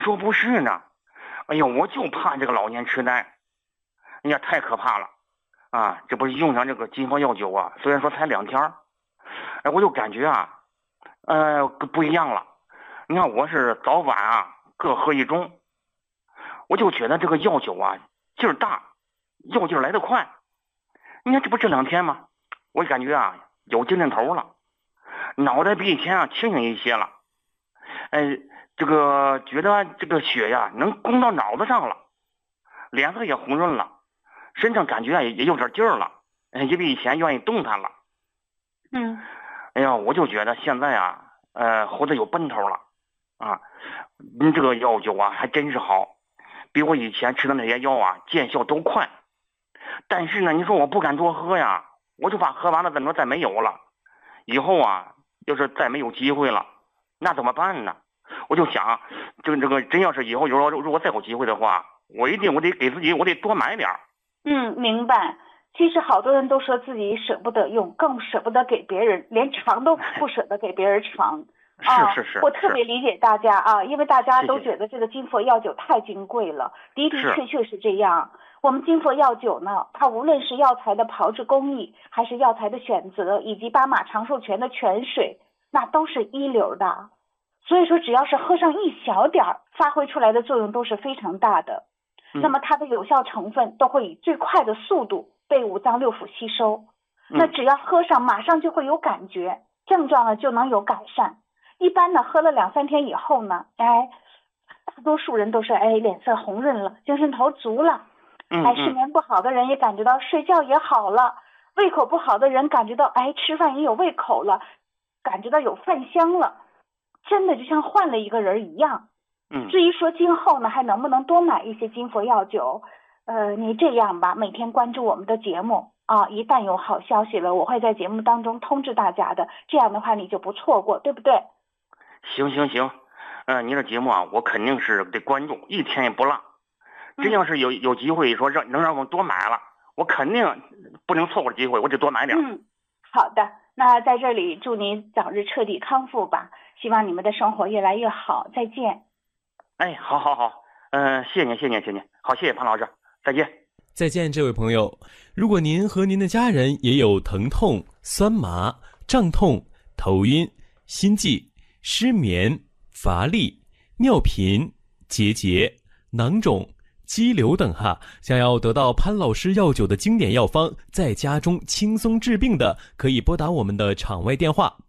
说不是呢。哎呀，我就怕这个老年痴呆，哎呀，太可怕了啊！这不是用上这个金佛药酒啊，虽然说才2天，哎，我就感觉啊，不一样了。你看我是早晚啊各喝一盅，我就觉得这个药酒啊劲儿大，药劲儿来得快。你看这不这2天吗？我感觉啊有精神头了，脑袋比以前啊清醒一些了。哎，这个觉得这个血呀能攻到脑子上了，脸色也红润了，身上感觉啊也有点劲儿了，也比以前愿意动弹了。 嗯。 哎呀，我就觉得现在啊，活得有奔头了啊。您这个药酒啊还真是好，比我以前吃的那些药啊见效都快。但是呢，你说我不敢多喝呀，我就怕喝完了怎么再没有了，以后啊要是再没有机会了，那怎么办呢？我就想，这个真要是以后如果再有机会的话，我得给自己我得多买点儿。 明白。其实好多人都说自己舍不得用，更舍不得给别人，连尝都不舍得给别人尝。 是， 我特别理解大家啊，因为大家都谢谢。 觉得这个金佛药酒太金贵了，的是确是这样。我们金佛药酒呢，它无论是药材的炮制工艺，还是药材的选择，以及巴马长寿泉的泉水，那都是一流的。所以说，只要是喝上一小点儿，发挥出来的作用都是非常大的。那么它的有效成分都会以最快的速度被五脏六腑吸收，那只要喝上马上就会有感觉，症状呢就能有改善。一般呢喝了2-3天以后呢，大多数人都是脸色红润了，精神头足了，睡眠不好的人也感觉到睡觉也好了，胃口不好的人感觉到吃饭也有胃口了，感觉到有饭香了，真的就像换了一个人一样。至于说今后呢还能不能多买一些金佛药酒，你这样吧，每天关注我们的节目啊，一旦有好消息了，我会在节目当中通知大家的，这样的话你就不错过，对不对？ 行，您的节目啊，我肯定是得关注，一天也不落。真要是有机会说能让我多买了，我肯定不能错过机会，我得多买点。 好的，那在这里祝您早日彻底康复吧，希望你们的生活越来越好，再见。 好，谢谢您，好，谢谢潘老师，再见。 再见，这位朋友。如果您和您的家人也有疼痛、酸麻、胀痛、头晕、心悸、失眠、乏力、尿频、结节、囊肿、肌瘤等想要得到潘老师药酒的经典药方，在家中轻松治病的，可以拨打我们的场外电话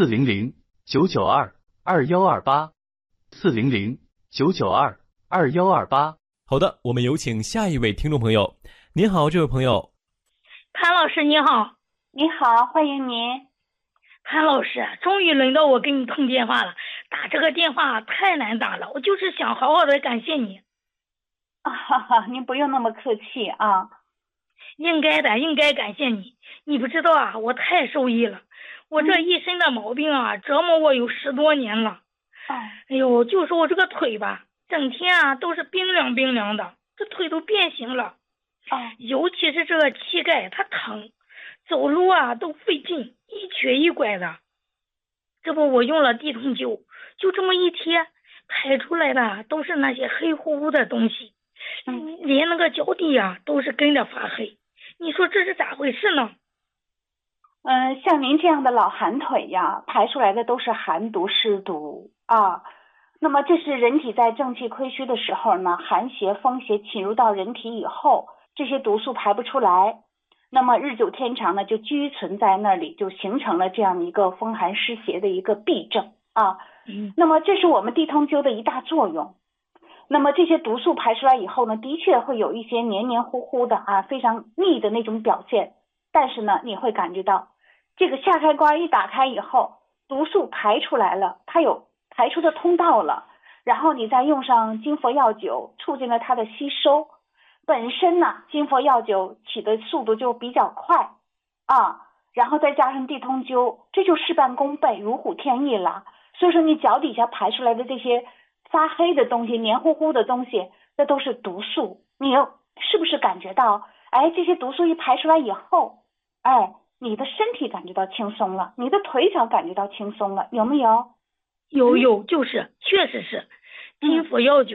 400-992-2128，400-992-2128。 好的，我们有请下一位听众朋友。您好，这位朋友。 潘老师你好。 你好，欢迎您。 潘老师，终于轮到我给你通电话了，打这个电话太难打了，我就是想好好的感谢你。 您不用那么客气啊。 应该感谢你。你不知道啊，我太受益了，我这一身的毛病啊，折磨我有10多年了。就说我这个腿吧，整天啊都是冰凉的，这腿都变形了。尤其是这个膝盖它疼，走路啊都费劲，一瘸一拐的。这不我用了地痛灸，就这么一贴，排出来的都是那些黑乎乎的东西，连那个脚底啊都是跟着发黑。你说这是咋回事呢？ 像您这样的老寒腿呀，排出来的都是寒毒湿毒啊。那么这是人体在正气亏虚的时候呢，寒邪风邪侵入到人体以后，这些毒素排不出来，那么日久天长呢，就居存在那里，就形成了这样一个风寒湿邪的一个痹症啊。那么这是我们地通灸的一大作用。那么这些毒素排出来以后呢，的确会有一些黏黏糊糊的非常腻的那种表现，但是呢，你会感觉到这个下开关一打开以后，毒素排出来了，它有排出的通道了，然后你再用上金佛药酒，促进了它的吸收。本身呢，金佛药酒起的速度就比较快然后再加上地通灸，这就事半功倍，如虎添翼了。所以说你脚底下排出来的这些发黑的东西，黏糊糊的东西，那都是毒素。你是不是感觉到这些毒素一排出来以后，你的身体感觉到轻松了，你的腿脚感觉到轻松了，有没有？ 有，就是确实是。 金服药酒。